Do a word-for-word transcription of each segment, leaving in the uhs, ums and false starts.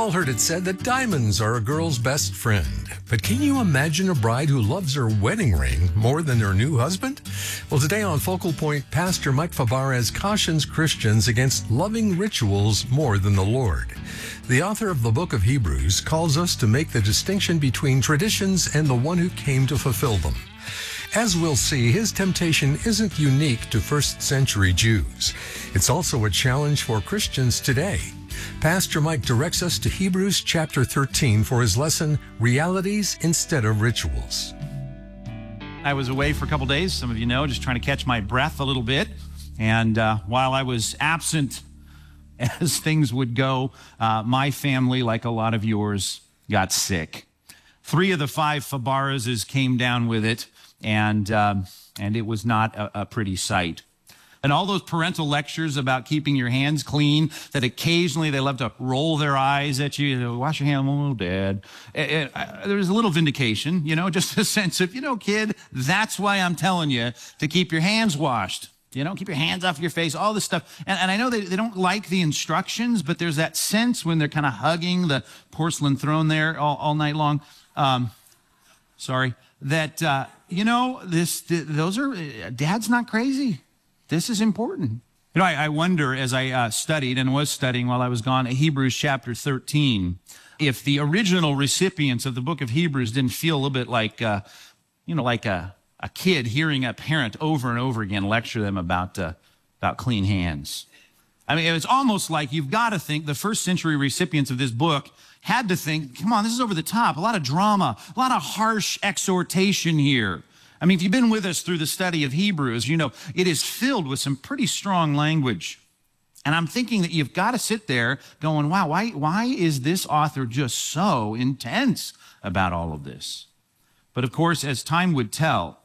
all heard it said that diamonds are a girl's best friend. But can you imagine a bride who loves her wedding ring more than her new husband? Well, today on Focal Point, Pastor Mike Fabarez cautions Christians against loving rituals more than the Lord. The author of the book of Hebrews calls us to make the distinction between traditions and the one who came to fulfill them. As we'll see, his temptation isn't unique to first century Jews. It's also a challenge for Christians today. Pastor Mike directs us to Hebrews chapter thirteen for his lesson, Realities Instead of Rituals. I was away for a couple days, some of you know, just trying to catch my breath a little bit. And uh, while I was absent, as things would go, uh, my family, like a lot of yours, got sick. Three of the five Fabarezes came down with it, and, um, and it was not a, a pretty sight. And all those parental lectures about keeping your hands clean, that occasionally they love to roll their eyes at you, wash your hands, oh, Dad. It, it, uh, there was a little vindication, you know, just a sense of, you know, kid, that's why I'm telling you to keep your hands washed. You know, keep your hands off your face, all this stuff. And, and I know they, they don't like the instructions, but there's that sense when they're kind of hugging the porcelain throne there all, all night long. Um, sorry. That, uh, you know, this, th- those are, uh, Dad's not crazy. This is important. You know, I, I wonder as I uh, studied and was studying while I was gone at Hebrews chapter thirteen, if the original recipients of the book of Hebrews didn't feel a little bit like, uh, you know, like a, a kid hearing a parent over and over again lecture them about, uh, about clean hands. I mean, it's almost like you've got to think the first century recipients of this book had to think, come on, this is over the top, a lot of drama, a lot of harsh exhortation here. I mean, if you've been with us through the study of Hebrews, you know, it is filled with some pretty strong language. And I'm thinking that you've got to sit there going, wow, why, why is this author just so intense about all of this? But of course, as time would tell,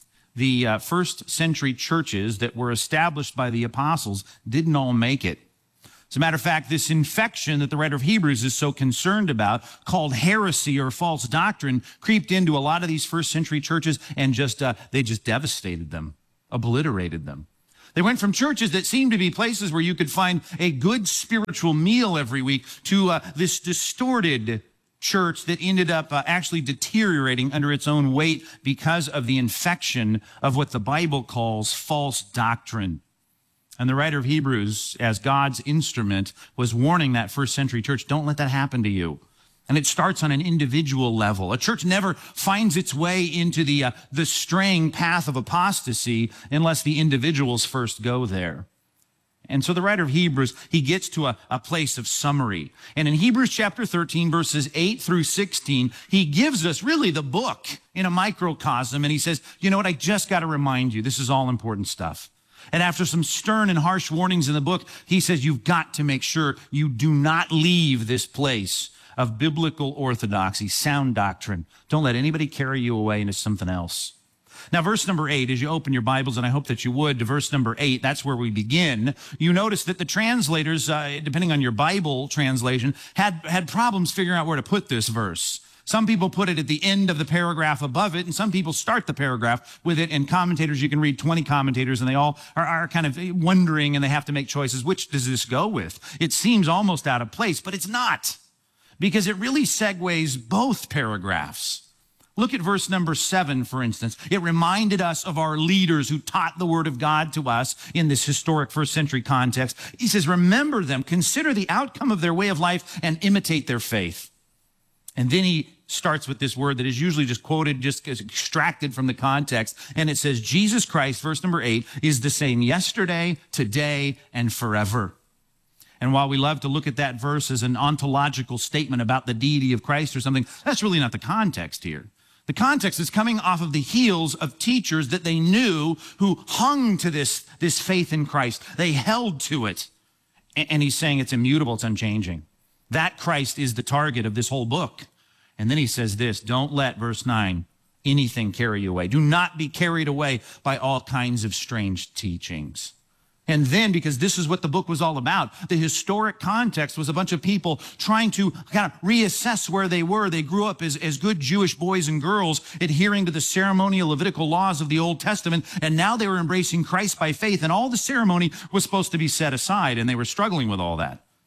the uh, first century churches that were established by the apostles didn't all make it. As a matter of fact, this infection that the writer of Hebrews is so concerned about, called heresy or false doctrine, creeped into a lot of these first century churches and just uh, they just devastated them, obliterated them. They went from churches that seemed to be places where you could find a good spiritual meal every week to uh, this distorted church that ended up uh, actually deteriorating under its own weight because of the infection of what the Bible calls false doctrine. And the writer of Hebrews, as God's instrument, was warning that first century church, don't let that happen to you. And it starts on an individual level. A church never finds its way into the, uh, the straying path of apostasy unless the individuals first go there. And so the writer of Hebrews, he gets to a, a place of summary. And in Hebrews chapter thirteen, verses eight through sixteen, he gives us really the book in a microcosm. And he says, you know what, I just got to remind you, this is all important stuff. And after some stern and harsh warnings in the book, he says, you've got to make sure you do not leave this place of biblical orthodoxy, sound doctrine. Don't let anybody carry you away into something else. Now, verse number eight, as you open your Bibles, and I hope that you would, to verse number eight, that's where we begin. You notice that the translators, uh, depending on your Bible translation, had, had problems figuring out where to put this verse. Some people put it at the end of the paragraph above it, and some people start the paragraph with it, and commentators, you can read twenty commentators, and they all are, are kind of wondering, and they have to make choices. Which does this go with? It seems almost out of place, but it's not, because it really segues both paragraphs. Look at verse number seven, for instance. It reminded us of our leaders who taught the word of God to us in this historic first century context. He says, remember them, consider the outcome of their way of life, and imitate their faith. And then he starts with this word that is usually just quoted, just extracted from the context. And it says, Jesus Christ, verse number eight, is the same yesterday, today, and forever. And while we love to look at that verse as an ontological statement about the deity of Christ or something, that's really not the context here. The context is coming off of the heels of teachers that they knew who hung to this, this faith in Christ. They held to it. And he's saying it's immutable, it's unchanging. That Christ is the target of this whole book. And then he says this, don't let, verse nine, anything carry you away. Do not be carried away by all kinds of strange teachings. And then, because this is what the book was all about, the historic context was a bunch of people trying to kind of reassess where they were. They grew up as, as good Jewish boys and girls, adhering to the ceremonial Levitical laws of the Old Testament, and now they were embracing Christ by faith, and all the ceremony was supposed to be set aside, and they were struggling with all that.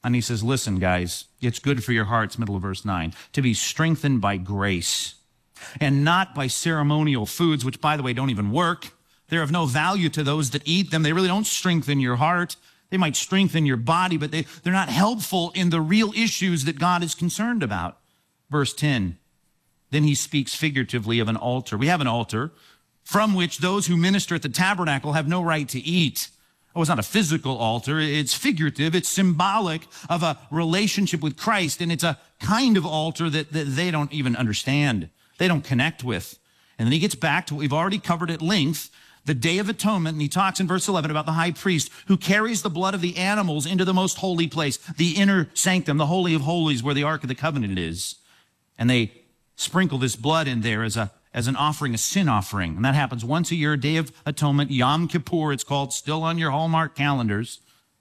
And he says, listen, guys, it's good for your hearts, middle of verse nine, to be strengthened by grace and not by ceremonial foods, which, by the way, don't even work. They're of no value to those that eat them. They really don't strengthen your heart. They might strengthen your body, but they, they're not helpful in the real issues that God is concerned about. Verse ten, then he speaks figuratively of an altar. We have an altar from which those who minister at the tabernacle have no right to eat. Oh, it's not a physical altar. It's figurative. It's symbolic of a relationship with Christ, and it's a kind of altar that, that they don't even understand. They don't connect with. And then he gets back to what we've already covered at length, the Day of Atonement, and he talks in verse eleven about the high priest who carries the blood of the animals into the most holy place, the inner sanctum, the Holy of Holies, where the Ark of the Covenant is. And they sprinkle this blood in there as a as an offering, a sin offering. And that happens once a year, Day of Atonement, Yom Kippur, it's called, still on your Hallmark calendars.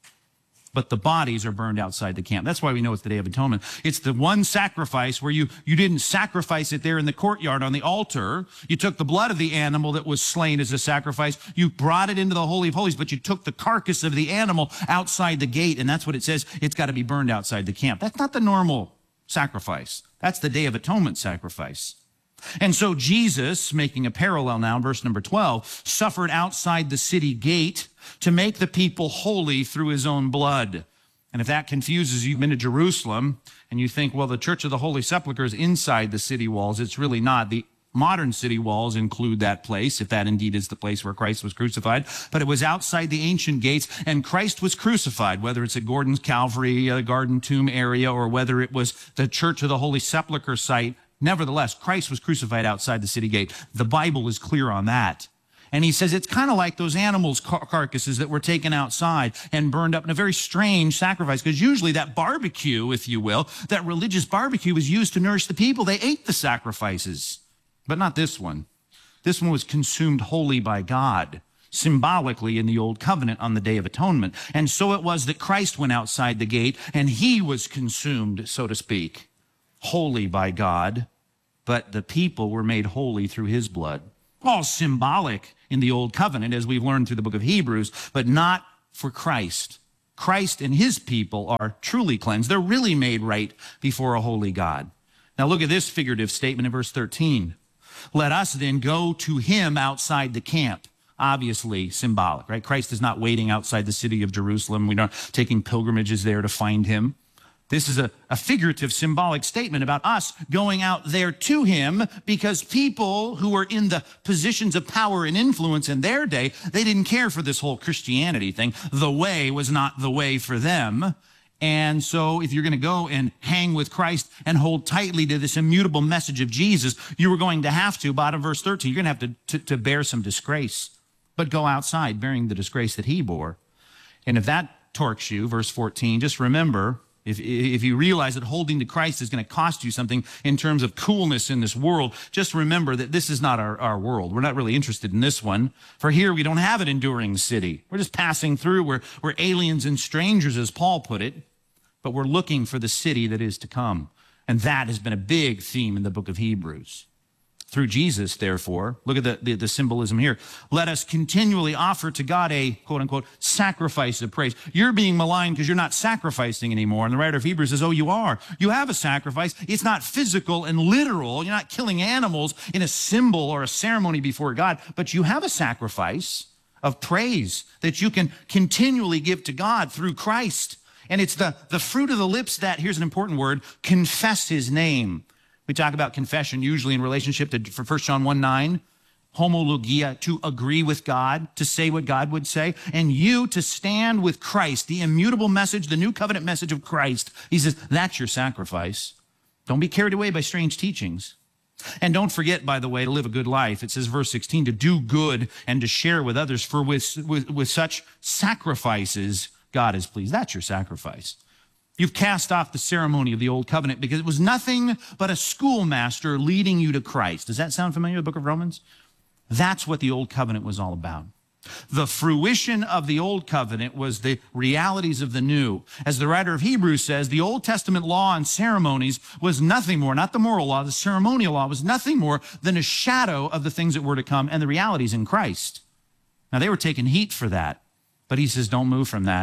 But the bodies are burned outside the camp. That's why we know it's the Day of Atonement. It's the one sacrifice where you, you didn't sacrifice it there in the courtyard on the altar. You took the blood of the animal that was slain as a sacrifice. You brought it into the Holy of Holies, but you took the carcass of the animal outside the gate. And that's what it says. It's got to be burned outside the camp. That's not the normal sacrifice. That's the Day of Atonement sacrifice. And so Jesus, making a parallel now, verse number twelve, suffered outside the city gate to make the people holy through his own blood. And if that confuses you, you've been to Jerusalem and you think, well, the Church of the Holy Sepulchre is inside the city walls. It's really not. The modern city walls include that place, if that indeed is the place where Christ was crucified. But it was outside the ancient gates, and Christ was crucified, whether it's at Gordon's Calvary, uh, Garden Tomb area, or whether it was the Church of the Holy Sepulchre site. Nevertheless, Christ was crucified outside the city gate. The Bible is clear on that. And he says it's kind of like those animals' car- carcasses that were taken outside and burned up in a very strange sacrifice, because usually that barbecue, if you will, that religious barbecue was used to nourish the people. They ate the sacrifices, but not this one. This one was consumed wholly by God, symbolically in the Old Covenant on the Day of Atonement. And so it was that Christ went outside the gate and he was consumed, so to speak, holy by God, but the people were made holy through his blood. All symbolic in the Old Covenant, as we've learned through the book of Hebrews, but not for Christ. Christ and his people are truly cleansed. They're really made right before a holy God. Now look at this figurative statement in verse thirteen. Let us then go to him outside the camp. Obviously symbolic, right? Christ is not waiting outside the city of Jerusalem. We're not taking pilgrimages there to find him. This is a, a figurative, symbolic statement about us going out there to him, because people who were in the positions of power and influence in their day, they didn't care for this whole Christianity thing. The way was not the way for them. And so if you're going to go and hang with Christ and hold tightly to this immutable message of Jesus, you were going to have to, bottom verse thirteen, you're going to have to, to, to bear some disgrace, but go outside bearing the disgrace that he bore. And if that torques you, verse fourteen, just remember, If, if you realize that holding to Christ is going to cost you something in terms of coolness in this world, just remember that this is not our, our world. We're not really interested in this one. For here, we don't have an enduring city. We're just passing through. We're, we're aliens and strangers, as Paul put it, but we're looking for the city that is to come. And that has been a big theme in the book of Hebrews. Through Jesus, therefore, look at the, the, the symbolism here. Let us continually offer to God a, quote unquote, sacrifice of praise. You're being maligned because you're not sacrificing anymore. And the writer of Hebrews says, oh, you are. You have a sacrifice. It's not physical and literal. You're not killing animals in a symbol or a ceremony before God, but you have a sacrifice of praise that you can continually give to God through Christ. And it's the, the fruit of the lips that, here's an important word, confess his name. We talk about confession usually in relationship to for First John one nine, homologia, to agree with God, to say what God would say, and you to stand with Christ, the immutable message, the new covenant message of Christ. He says, that's your sacrifice. Don't be carried away by strange teachings. And don't forget, by the way, to live a good life. It says, verse sixteen, to do good and to share with others, for with, with, with such sacrifices, God is pleased. That's your sacrifice. You've cast off the ceremony of the old covenant because it was nothing but a schoolmaster leading you to Christ. Does that sound familiar, the book of Romans? That's what the old covenant was all about. The fruition of the old covenant was the realities of the new. As the writer of Hebrews says, the Old Testament law and ceremonies was nothing more, not the moral law, the ceremonial law was nothing more than a shadow of the things that were to come and the realities in Christ. Now, they were taking heat for that, but he says, don't move from that.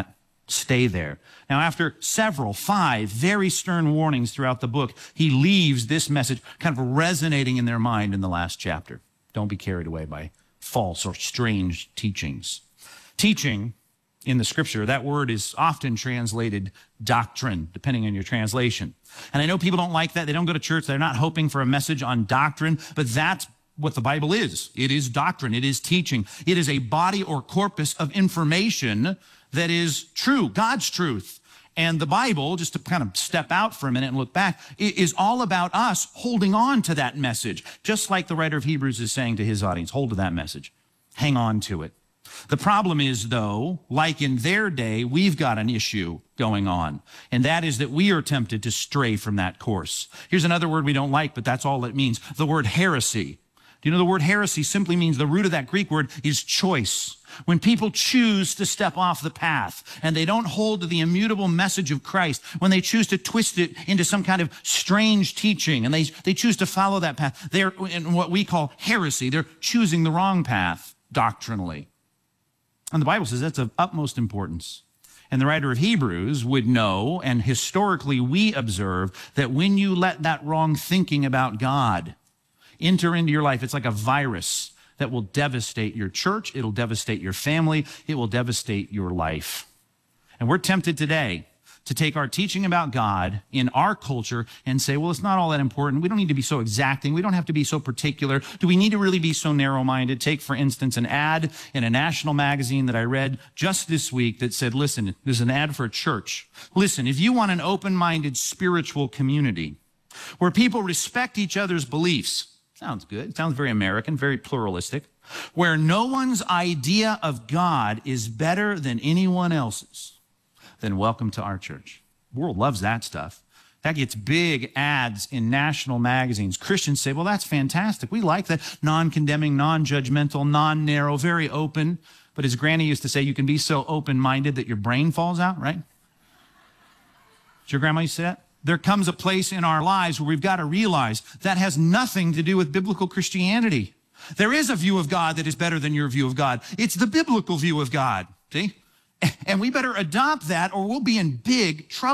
Stay there. Now, after several, five very stern warnings throughout the book, he leaves this message kind of resonating in their mind in the last chapter. Don't be carried away by false or strange teachings. Teaching in the scripture, that word is often translated doctrine, depending on your translation. And I know people don't like that. They don't go to church. They're not hoping for a message on doctrine, but that's what the Bible is. It is doctrine. It is teaching. It is a body or corpus of information that is true, God's truth. And the Bible, just to kind of step out for a minute and look back, is all about us holding on to that message, just like the writer of Hebrews is saying to his audience, hold to that message, hang on to it. The problem is, though, like in their day, we've got an issue going on, and that is that we are tempted to stray from that course. Here's another word we don't like, but that's all it means, the word heresy. Do you know the word heresy simply means, the root of that Greek word is choice. When people choose to step off the path and they don't hold to the immutable message of Christ, when they choose to twist it into some kind of strange teaching and they, they choose to follow that path, they're in what we call heresy. They're choosing the wrong path doctrinally. And the Bible says that's of utmost importance. And the writer of Hebrews would know, and historically we observe, that when you let that wrong thinking about God enter into your life, it's like a virus that will devastate your church, it'll devastate your family, it will devastate your life. And we're tempted today to take our teaching about God in our culture and say, well, it's not all that important. We don't need to be so exacting. We don't have to be so particular. Do we need to really be so narrow-minded? Take, for instance, an ad in a national magazine that I read just this week that said, listen, there's an ad for a church. Listen, if you want an open-minded spiritual community where people respect each other's beliefs, sounds good. It sounds very American, very pluralistic, where no one's idea of God is better than anyone else's, then welcome to our church. The world loves that stuff. That gets big ads in national magazines. Christians say, well, that's fantastic. We like that. Non-condemning, non-judgmental, non-narrow, very open. But as Granny used to say, you can be so open-minded that your brain falls out, right? Did your grandma used to say that? There comes a place in our lives where we've got to realize that has nothing to do with biblical Christianity. There is a view of God that is better than your view of God. It's the biblical view of God, see? And we better adopt that or we'll be in big trouble.